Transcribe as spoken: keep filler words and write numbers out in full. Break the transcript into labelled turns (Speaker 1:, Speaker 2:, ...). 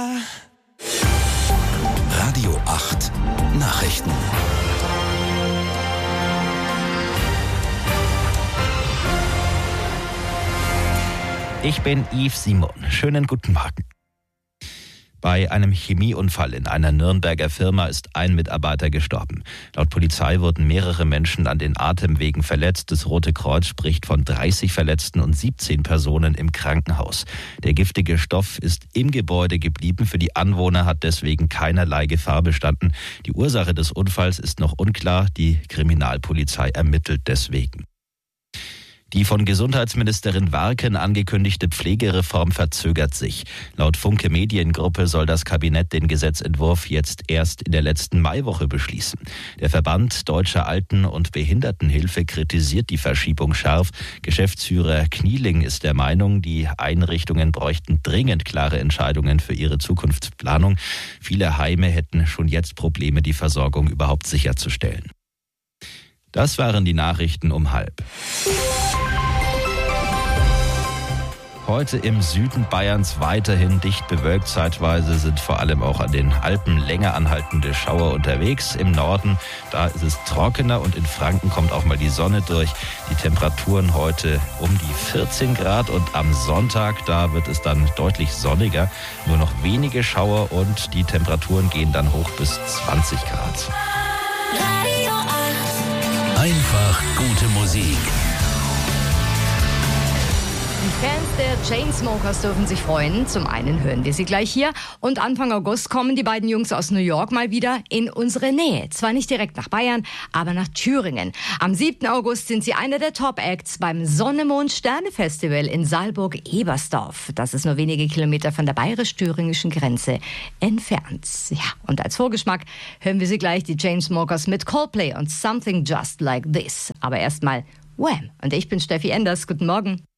Speaker 1: Radio acht Nachrichten.
Speaker 2: Ich bin Yves Simon. Schönen guten Morgen. Bei einem Chemieunfall in einer Nürnberger Firma ist ein Mitarbeiter gestorben. Laut Polizei wurden mehrere Menschen an den Atemwegen verletzt. Das Rote Kreuz spricht von dreißig Verletzten und siebzehn Personen im Krankenhaus. Der giftige Stoff ist im Gebäude geblieben. Für die Anwohner hat deswegen keinerlei Gefahr bestanden. Die Ursache des Unfalls ist noch unklar. Die Kriminalpolizei ermittelt deswegen. Die von Gesundheitsministerin Warken angekündigte Pflegereform verzögert sich. Laut Funke Mediengruppe soll das Kabinett den Gesetzentwurf jetzt erst in der letzten Maiwoche beschließen. Der Verband Deutscher Alten- und Behindertenhilfe kritisiert die Verschiebung scharf. Geschäftsführer Knieling ist der Meinung, die Einrichtungen bräuchten dringend klare Entscheidungen für ihre Zukunftsplanung. Viele Heime hätten schon jetzt Probleme, die Versorgung überhaupt sicherzustellen. Das waren die Nachrichten um halb. Heute im Süden Bayerns weiterhin dicht bewölkt. Zeitweise sind vor allem auch an den Alpen länger anhaltende Schauer unterwegs. Im Norden, da ist es trockener und in Franken kommt auch mal die Sonne durch. Die Temperaturen heute um die vierzehn Grad und am Sonntag, da wird es dann deutlich sonniger. Nur noch wenige Schauer und die Temperaturen gehen dann hoch bis zwanzig Grad.
Speaker 1: Radio acht. Einfach gute Musik.
Speaker 3: Die Fans der Chainsmokers dürfen sich freuen. Zum einen hören wir sie gleich hier. Und Anfang August kommen die beiden Jungs aus New York mal wieder in unsere Nähe. Zwar nicht direkt nach Bayern, aber nach Thüringen. Am siebten August sind sie einer der Top-Acts beim Sonne-Mond-Sterne-Festival in Saalburg-Ebersdorf. Das ist nur wenige Kilometer von der bayerisch-thüringischen Grenze entfernt. Ja, und als Vorgeschmack hören wir sie gleich, die Chainsmokers mit Coldplay und Something Just Like This. Aber erstmal Wham! Und ich bin Steffi Enders. Guten Morgen.